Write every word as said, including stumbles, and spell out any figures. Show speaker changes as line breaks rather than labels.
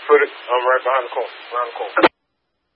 put it. I'm right behind the corner. Around the corner.